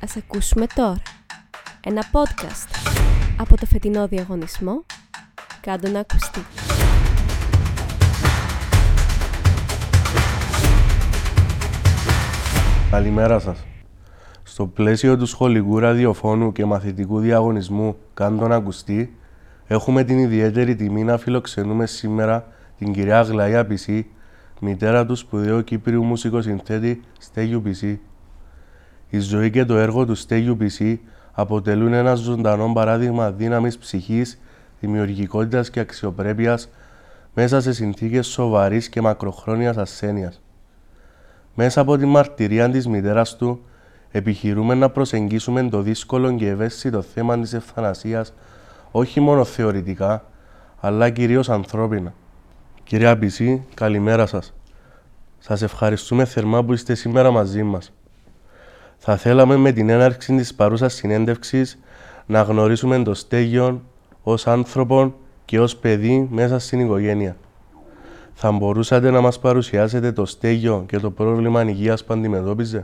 Ας ακούσουμε τώρα ένα podcast από το φετινό διαγωνισμό «Κάντο να ακουστεί». Καλημέρα σας. Στο πλαίσιο του σχολικού ραδιοφώνου και μαθητικού διαγωνισμού «Κάντο να ακουστεί», έχουμε την ιδιαίτερη τιμή να φιλοξενούμε σήμερα την κυρία Αγλαία Πισή, μητέρα του σπουδαίου Κύπριου μουσικοσυνθέτη Στέγιου Πισή. Η ζωή και το έργο του Στέγιου Πισή αποτελούν ένα ζωντανό παράδειγμα δύναμης ψυχής, δημιουργικότητας και αξιοπρέπειας μέσα σε συνθήκες σοβαρής και μακροχρόνιας ασθένειας. Μέσα από τη μαρτυρία της μητέρας του, επιχειρούμε να προσεγγίσουμε το δύσκολο και ευαίσθητο θέμα της ευθανασίας όχι μόνο θεωρητικά, αλλά κυρίως ανθρώπινα. Κυρία Πισή, καλημέρα σας. Σας ευχαριστούμε θερμά που είστε σήμερα μαζί μας. Θα θέλαμε με την έναρξη της παρούσας συνέντευξης να γνωρίσουμε το Στέγιο ως άνθρωπο και ως παιδί μέσα στην οικογένεια. Θα μπορούσατε να μας παρουσιάσετε το Στέγιο και το πρόβλημα υγείας που αντιμετώπιζε?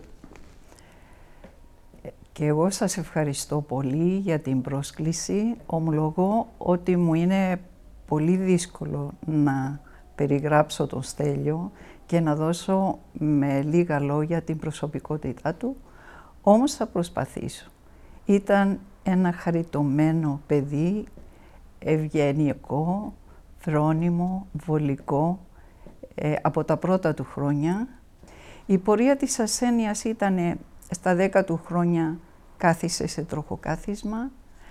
Και εγώ σας ευχαριστώ πολύ για την πρόσκληση. Ομολογώ ότι μου είναι πολύ δύσκολο να περιγράψω τον Στέλιο και να δώσω με λίγα λόγια την προσωπικότητά του, όμως θα προσπαθήσω. Ήταν ένα χαριτωμένο παιδί, ευγενικό, φρόνιμο, βολικό, από τα πρώτα του χρόνια. Η πορεία της ασθένειας ήταν στα 10 του χρόνια κάθισε σε τροχοκάθισμα.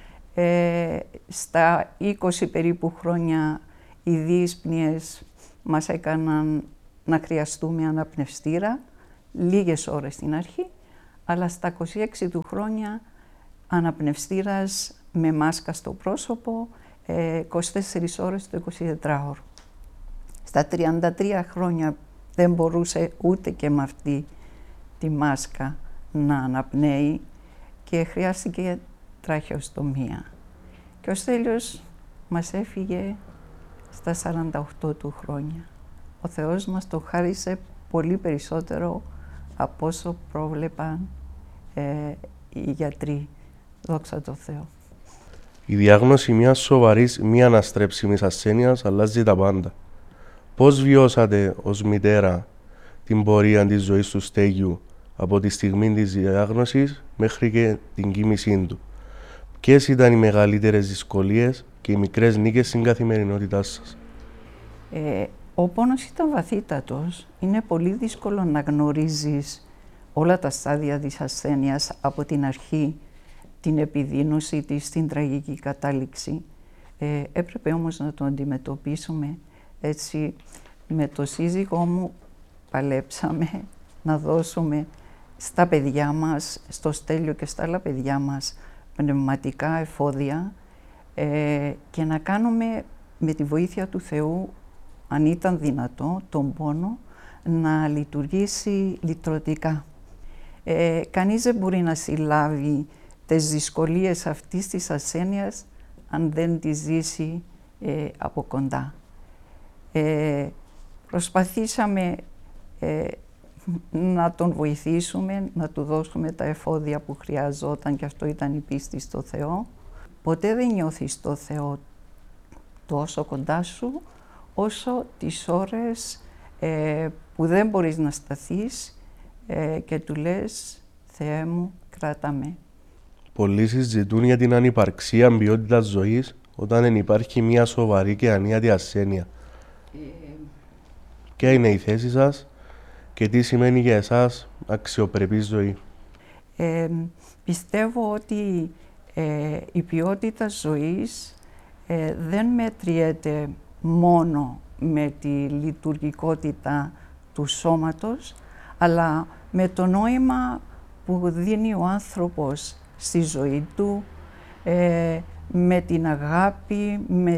Στα 20 περίπου χρόνια οι δύσπνιες μας έκαναν να χρειαστούμε αναπνευστήρα, λίγες ώρες στην αρχή, αλλά στα 26 του χρόνια αναπνευστήρας με μάσκα στο πρόσωπο, 24 ώρες το 24ωρο. Στα 33 χρόνια δεν μπορούσε ούτε και με αυτή τη μάσκα να αναπνέει και χρειάστηκε τραχεοστομία. Και ο Στέλιος μας έφυγε στα 48 του χρόνια. Ο Θεός μας το χάρισε πολύ περισσότερο από όσο πρόβλεπαν οι γιατροί. Δόξα τω Θεώ. Η διάγνωση μιας σοβαρής μη αναστρέψιμης ασθένειας αλλάζει τα πάντα. Πώς βιώσατε ως μητέρα την πορεία της ζωής του Στέγιου από τη στιγμή της διάγνωσης μέχρι και την κοίμησή του? Ποιες ήταν οι μεγαλύτερες δυσκολίες και οι μικρές νίκες στην καθημερινότητά σας? Ο πόνος ήταν βαθύτατος. Είναι πολύ δύσκολο να γνωρίζεις όλα τα στάδια της ασθένειας από την αρχή, την επιδείνωση της, την τραγική κατάληξη. Έπρεπε όμως να το αντιμετωπίσουμε έτσι. Με το σύζυγό μου παλέψαμε να δώσουμε στα παιδιά μας, στο Στέλιο και στα άλλα παιδιά μας, πνευματικά εφόδια και να κάνουμε με τη βοήθεια του Θεού, αν ήταν δυνατό, τον πόνο να λειτουργήσει λυτρωτικά. Κανείς δεν μπορεί να συλλάβει τις δυσκολίες αυτής της ασθένειας αν δεν τη ζήσει από κοντά. Προσπαθήσαμε να τον βοηθήσουμε, να του δώσουμε τα εφόδια που χρειαζόταν και αυτό ήταν η πίστη στο Θεό. Ποτέ δεν νιώθεις το Θεό τόσο κοντά σου όσο τις ώρες που δεν μπορείς να σταθείς και του λες «Θεέ μου, κράτα με». Πολλοί συζητούν για την ανυπαρξία ποιότητας ζωής όταν δεν υπάρχει μια σοβαρή και ανίατη ασθένεια. Ποια είναι η θέση σας και τι σημαίνει για εσάς αξιοπρεπή ζωή? Πιστεύω ότι η ποιότητα ζωής δεν μετριέται μόνο με τη λειτουργικότητα του σώματος, αλλά με το νόημα που δίνει ο άνθρωπος στη ζωή του, με την αγάπη, με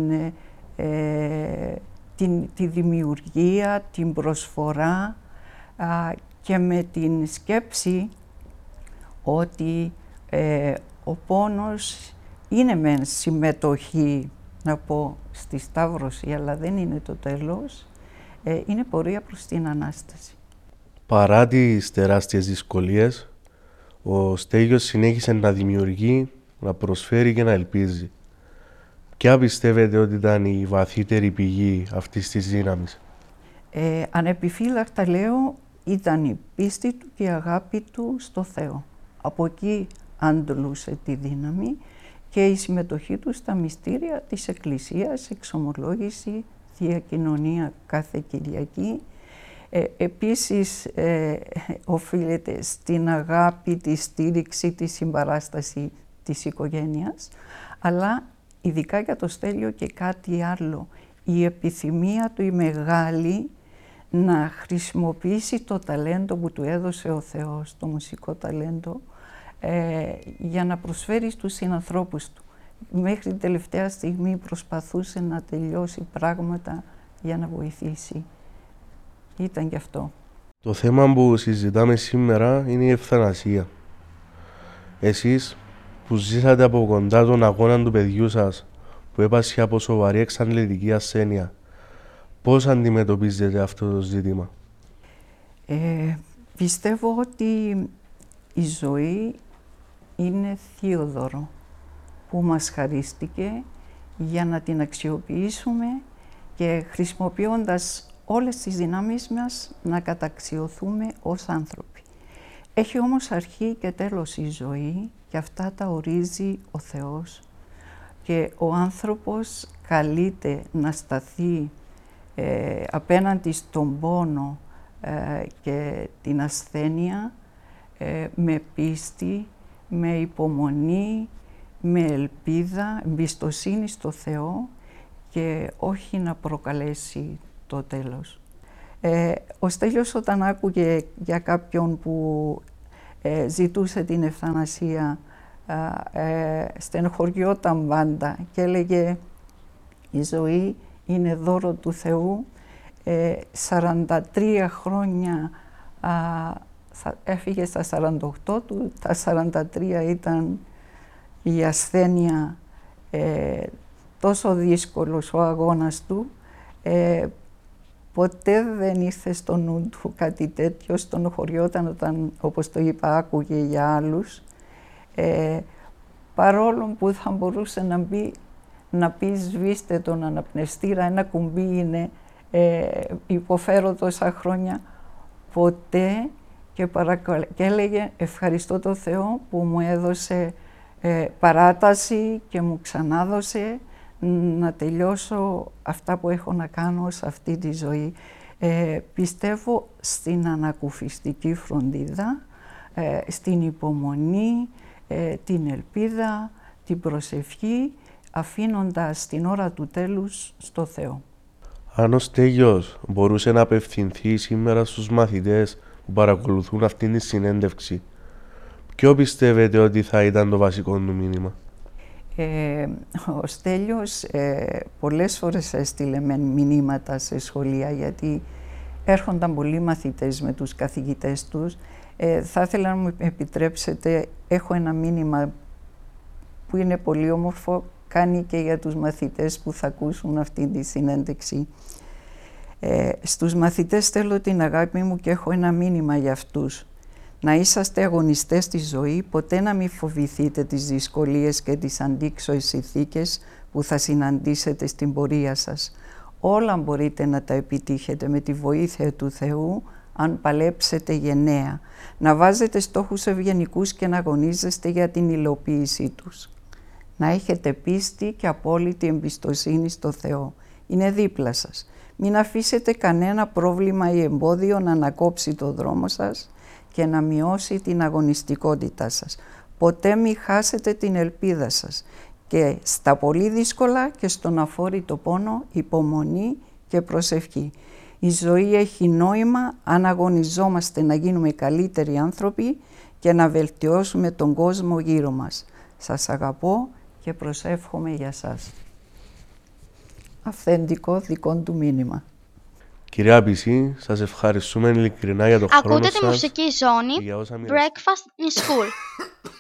τη δημιουργία, την προσφορά και με την σκέψη ότι ο πόνος είναι μεν συμμετοχή, να πω, στη Σταύρωση, αλλά δεν είναι το τέλος, είναι πορεία προς την Ανάσταση. Παρά τις τεράστιες δυσκολίες, Ο Στέλιος συνέχισε να δημιουργεί, να προσφέρει και να ελπίζει. Ποια πιστεύετε ότι ήταν η βαθύτερη πηγή αυτής της δύναμης? Ανεπιφύλακτα λέω, ήταν η πίστη του και η αγάπη του στο Θεό. Από εκεί αντλούσε τη δύναμη και η συμμετοχή του στα μυστήρια της Εκκλησίας, εξομολόγηση, Θεία Κοινωνία κάθε Κυριακή. Επίσης οφείλεται στην αγάπη, τη στήριξη, τη συμπαράσταση της οικογένειας, αλλά ειδικά για το Στέλιο και κάτι άλλο, η επιθυμία του η μεγάλη να χρησιμοποιήσει το ταλέντο που του έδωσε ο Θεός, το μουσικό ταλέντο, για να προσφέρει στους συνανθρώπους του. Μέχρι την τελευταία στιγμή προσπαθούσε να τελειώσει πράγματα για να βοηθήσει. Ήταν γι' αυτό. Το θέμα που συζητάμε σήμερα είναι η ευθανασία. Εσείς που ζήσατε από κοντά τον αγώνα του παιδιού σας, που έπασχε από σοβαρή εξαντλητική ασθένεια, πώς αντιμετωπίζετε αυτό το ζήτημα? Πιστεύω ότι η ζωή είναι θείο δώρο που μας χαρίστηκε για να την αξιοποιήσουμε και χρησιμοποιώντας όλες τις δυνάμεις μας να καταξιωθούμε ως άνθρωποι. Έχει όμως αρχή και τέλος η ζωή και αυτά τα ορίζει ο Θεός και ο άνθρωπος καλείται να σταθεί απέναντι στον πόνο και την ασθένεια με πίστη, με υπομονή, με ελπίδα, εμπιστοσύνη στο Θεό και όχι να προκαλέσει το τέλος. Ο Στέλιος όταν άκουγε για κάποιον που ζητούσε την ευθανασία, στενοχωριόταν πάντα και έλεγε η ζωή είναι δώρο του Θεού. 43 χρόνια έφυγε στα 48 του, τα 43 ήταν η ασθένεια, τόσο δύσκολος ο αγώνας του. Ποτέ δεν ήρθε στο νου του κάτι τέτοιο, στενοχωριόταν όταν, όπως το είπα, άκουγε για άλλους. Παρόλο που θα μπορούσε να πει σβήστε τον αναπνευστήρα, ένα κουμπί είναι, υποφέρω τόσα χρόνια, ποτέ και έλεγε ευχαριστώ το Θεό που μου έδωσε παράταση και μου ξανάδωσε να τελειώσω αυτά που έχω να κάνω σε αυτή τη ζωή. Πιστεύω στην ανακουφιστική φροντίδα, στην υπομονή, την ελπίδα, την προσευχή, αφήνοντας την ώρα του τέλους στο Θεό. Αν ο Στέλιος μπορούσε να απευθυνθεί σήμερα στους μαθητές που παρακολουθούν αυτήν τη συνέντευξη, ποιο πιστεύετε ότι θα ήταν το βασικό του μήνυμα? Ο Στέλιος πολλές φορές έστειλε μηνύματα σε σχολεία, γιατί έρχονταν πολλοί μαθητές με τους καθηγητές τους. Θα ήθελα να μου επιτρέψετε, έχω ένα μήνυμα που είναι πολύ όμορφο, κάνει και για τους μαθητές που θα ακούσουν αυτή τη συνέντευξη. Στους μαθητές στέλνω την αγάπη μου και έχω ένα μήνυμα για αυτούς. Να είσαστε αγωνιστές στη ζωή, ποτέ να μην φοβηθείτε τις δυσκολίες και τις αντίξωες συνθήκες που θα συναντήσετε στην πορεία σας. Όλα μπορείτε να τα επιτύχετε με τη βοήθεια του Θεού, αν παλέψετε γενναία. Να βάζετε στόχους ευγενικούς και να αγωνίζεστε για την υλοποίησή τους. Να έχετε πίστη και απόλυτη εμπιστοσύνη στο Θεό. Είναι δίπλα σας. Μην αφήσετε κανένα πρόβλημα ή εμπόδιο να ανακόψει το δρόμο σας και να μειώσει την αγωνιστικότητά σας. Ποτέ μην χάσετε την ελπίδα σας και στα πολύ δύσκολα και στον αφόρητο πόνο υπομονή και προσευχή. Η ζωή έχει νόημα αν αγωνιζόμαστε να γίνουμε καλύτεροι άνθρωποι και να βελτιώσουμε τον κόσμο γύρω μας. Σας αγαπώ και προσεύχομαι για σας. Αυθεντικό δικό του μήνυμα. Κυρία Πισή, σας ευχαριστούμε ειλικρινά για το χρόνο σας. Ακούτε τη μουσική ζώνη Breakfast in School.